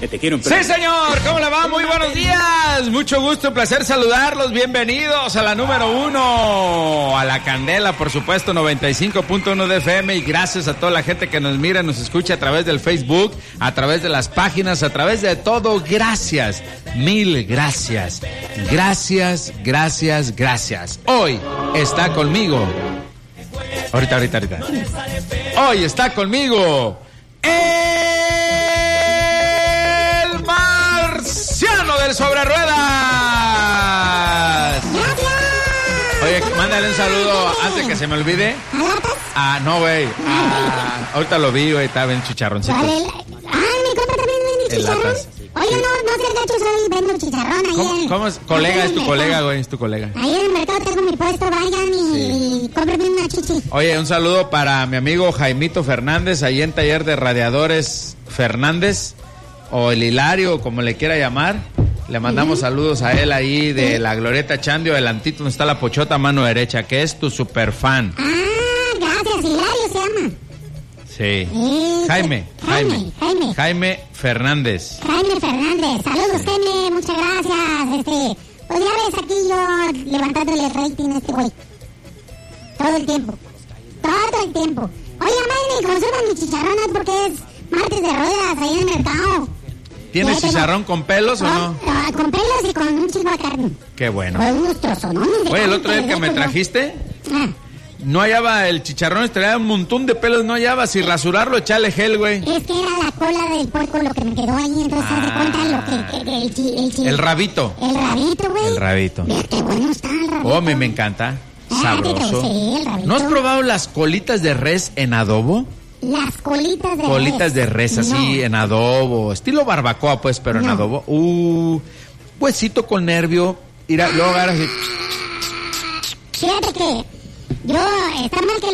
te quiero. Sí, señor, ¿cómo le va? Muy buenos días. Mucho gusto, un placer saludarlos. Bienvenidos a la número 1, a La Candela, por supuesto, 95.1 de FM. Y gracias a toda la gente que nos mira, nos escucha a través del Facebook, a través de las páginas, a través de todo. Gracias, mil gracias. Gracias, gracias, gracias. Hoy está conmigo. Ahorita. Hoy está conmigo el marciano del sobre ruedas. Oye, mándale un saludo antes que se me olvide. Ah, no, güey. Ahorita lo vi, güey, estaba bien chicharroncitos. Mi compa también vende chicharrón. Oye, no seas gacho, soy vendo chicharrón ahí. ¿Cómo es? Colega, es tu colega, güey, es tu colega. Ahí en el mercado tengo mi puesto, vayan y cómprenme una chichi. Oye, un saludo para mi amigo Jaimito Fernández, ahí en Taller de Radiadores Fernández, o el Hilario, como le quiera llamar. Le mandamos saludos a él ahí de la Glorieta Chandio, adelantito donde está la Pochota, mano derecha, que es tu super fan. Gracias, Hilario se llama. Sí. Jaime Fernández. Jaime Fernández, saludos, Jaime, muchas gracias. Pues ya ves aquí yo levantándole el rating a este güey. Todo el tiempo. Oye, Maine, consuman mi chicharrón porque es martes de ruedas ahí en el mercado. ¿Tienes chicharrón con pelos o no? Con pelos y con un chingo de carne. Qué bueno. Con unos trozonones de Oye, el carne otro día que me trajiste, no hallaba el chicharrón, traía un montón de pelos, no hallaba. Si rasurarlo, echale gel, güey. Es que era la cola del puerco lo que me quedó ahí, entonces haz de cuenta lo que el chile. El rabito. El rabito, güey. El rabito. Mira qué bueno está el rabito. Oh, me encanta. Sabroso. Sí, el rabito. ¿No has probado las colitas de res en adobo? Las colitas de res. Colitas de res, así, en adobo. Estilo barbacoa, pues, pero en adobo. Huesito con nervio. Luego agarras y... Fíjate que yo, está mal que